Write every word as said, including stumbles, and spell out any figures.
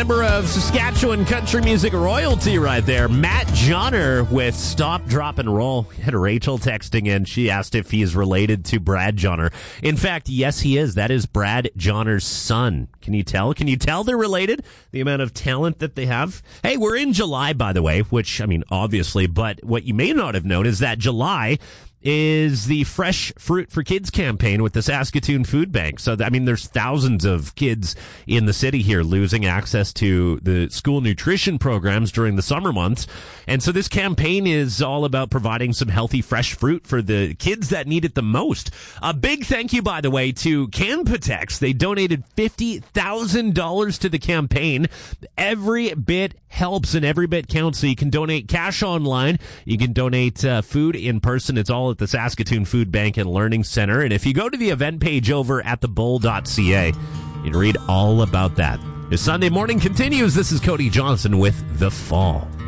member of Saskatchewan country music royalty right there. Matt Johnner with Stop, Drop, and Roll. We had Rachel texting in. She asked if he is related to Brad Johnner. In fact, yes, he is. That is Brad Johnner's son. Can you tell? Can you tell they're related? The amount of talent that they have? Hey, we're in July, by the way, which, I mean, obviously, but what you may not have known is that July is the Fresh Fruit for Kids campaign with the Saskatoon Food Bank. So, I mean, there's thousands of kids in the city here losing access to the school nutrition programs during the summer months. And so this campaign is all about providing some healthy, fresh fruit for the kids that need it the most. A big thank you, by the way, to Canpotex. They donated fifty thousand dollars to the campaign. Every bit helps and every bit counts. So you can donate cash online. You can donate uh, food in person. It's all at the Saskatoon Food Bank and Learning Center. And if you go to the event page over at the bull dot c a, you can read all about that. This Sunday morning continues. This is Cody Johnson with The Fall.